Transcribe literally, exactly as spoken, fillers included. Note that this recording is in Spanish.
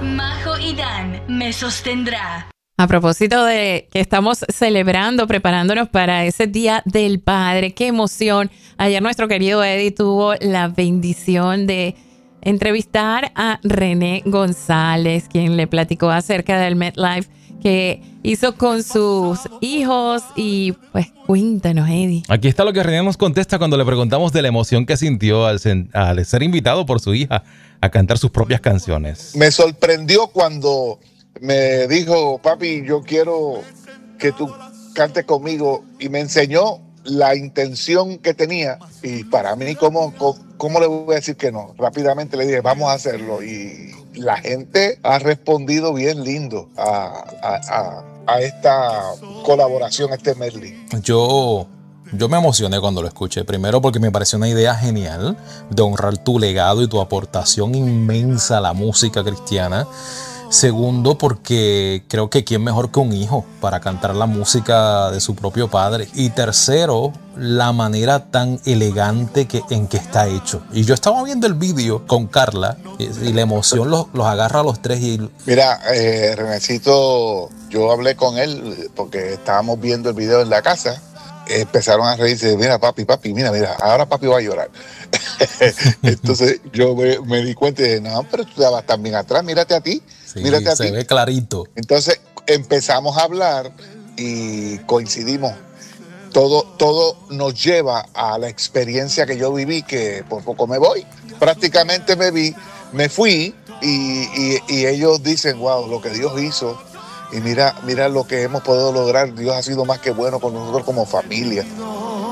Majo y Dan me sostendrá. A propósito de que estamos celebrando, preparándonos para ese Día del Padre, qué emoción. Ayer nuestro querido Eddie tuvo la bendición de entrevistar a René González, quien le platicó acerca del MetLife que hizo con sus hijos. Y pues cuéntanos, Eddie. Aquí está lo que René nos contesta cuando le preguntamos de la emoción que sintió al, sen- al ser invitado por su hija a cantar sus propias canciones. Me sorprendió cuando me dijo, papi, yo quiero que tú cantes conmigo, y me enseñó la intención que tenía, y para mí, ¿cómo, cómo, cómo le voy a decir que no? Rápidamente le dije, vamos a hacerlo, y la gente ha respondido bien lindo a, a, a, a esta colaboración, a este medley. Yo, yo me emocioné cuando lo escuché. Primero porque me pareció una idea genial de honrar tu legado y tu aportación inmensa a la música cristiana. Segundo, porque creo que quién mejor que un hijo para cantar la música de su propio padre. Y tercero, la manera tan elegante que, en que está hecho. Y yo estaba viendo el vídeo con Carla y, y la emoción los, los agarra a los tres. Y... Mira, eh, Renecito, yo hablé con él porque estábamos viendo el video en la casa. Empezaron a reírse, mira papi, papi, mira, mira, ahora papi va a llorar. Entonces yo me, me di cuenta y dije, no, pero tú estabas también atrás, mírate a ti, sí, mírate a se ti. ve clarito. Entonces empezamos a hablar y coincidimos. Todo, todo nos lleva a la experiencia que yo viví, que por poco me voy. Prácticamente me vi, me fui y, y, y ellos dicen, wow, lo que Dios hizo. Y mira, mira lo que hemos podido lograr. Dios ha sido más que bueno con nosotros como familia.